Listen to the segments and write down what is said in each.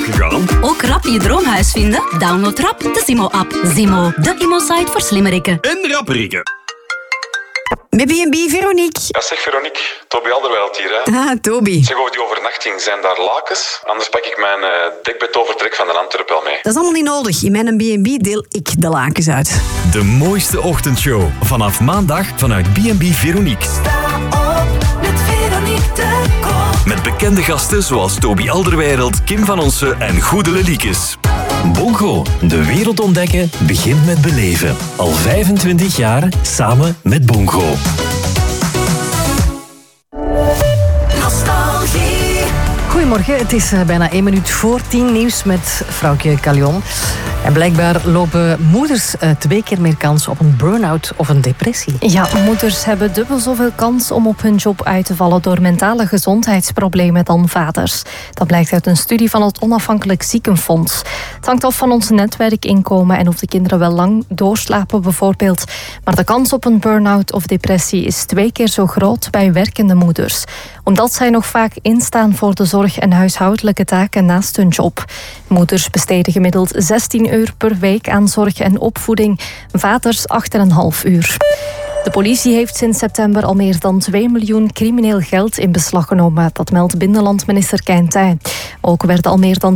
gegaan. Ook rap je droomhuis vinden? Download rap de Zimo-app. Zimo, de Immo-site voor slimmerikken. En rapperikken. Met B&B, Veronique. Ja, zeg Veronique, Toby Alderweireld hier. Hè. Ah, Toby. Zeg, over die overnachting, zijn daar lakens? Anders pak ik mijn dekbedovertrek van de Antwerp wel mee. Dat is allemaal niet nodig. In mijn B&B deel ik de lakens uit. De mooiste ochtendshow. Vanaf maandag vanuit B&B Veronique. Sta op met Veronique de Kok. Met bekende gasten zoals Toby Alderweireld, Kim van Onsen en Goedele Liekes. Bongo, de wereld ontdekken begint met beleven. Al 25 jaar samen met Bongo. Nostalgie. Goedemorgen, het is bijna 1 minuut voor 10 nieuws met vrouwtje Calion. En blijkbaar lopen moeders 2 keer meer kans op een burn-out of een depressie. Ja, moeders hebben dubbel zoveel kans om op hun job uit te vallen door mentale gezondheidsproblemen dan vaders. Dat blijkt uit een studie van het Onafhankelijk Ziekenfonds. Het hangt af van ons netwerkinkomen en of de kinderen wel lang doorslapen bijvoorbeeld. Maar de kans op een burn-out of depressie is 2 keer zo groot bij werkende moeders. Omdat zij nog vaak instaan voor de zorg en huishoudelijke taken naast hun job. Moeders besteden gemiddeld 16 uur per week aan zorg en opvoeding, vaders 8,5 uur. De politie heeft sinds september al meer dan 2 miljoen crimineel geld in beslag genomen. Dat meldt binnenlandminister Keintij. Ook werden al meer dan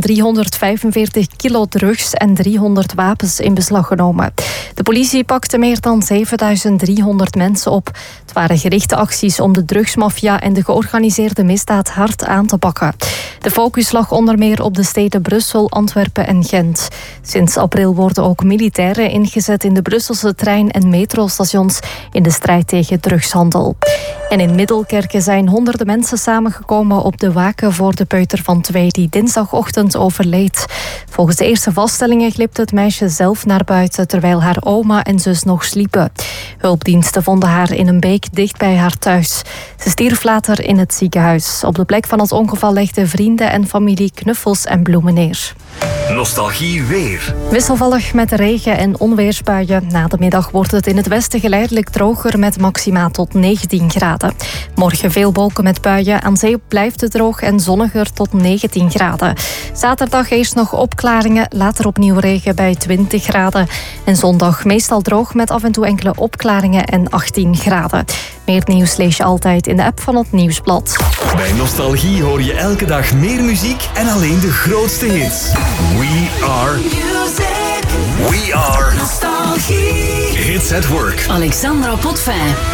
345 kilo drugs en 300 wapens in beslag genomen. De politie pakte meer dan 7300 mensen op. Het waren gerichte acties om de drugsmafia en de georganiseerde misdaad hard aan te pakken. De focus lag onder meer op de steden Brussel, Antwerpen en Gent. Sinds april worden ook militairen ingezet in de Brusselse trein- en metrostations in de strijd tegen drugshandel. En in Middelkerke zijn honderden mensen samengekomen op de waken voor de peuter van 2 die dinsdagochtend overleed. Volgens de eerste vaststellingen glipte het meisje zelf naar buiten terwijl haar oma en zus nog sliepen. Hulpdiensten vonden haar in een beek dicht bij haar thuis. Ze stierf later in het ziekenhuis. Op de plek van het ongeval legden vrienden en familie knuffels en bloemen neer. Nostalgie weer. Wisselvallig met regen- en onweersbuien. Na de middag wordt het in het westen geleidelijk droger met maxima tot 19 graden. Morgen veel wolken met buien. Aan zee blijft het droog en zonniger tot 19 graden. Zaterdag eerst nog opklaringen, later opnieuw regen bij 20 graden. En zondag meestal droog met af en toe enkele opklaringen en 18 graden. Meer nieuws lees je altijd in de app van het Nieuwsblad. Bij Nostalgie hoor je elke dag meer muziek en alleen de grootste hits. We are Music. Nostalgie. Nostalgie. Hits at Work. Alexandra Potvin.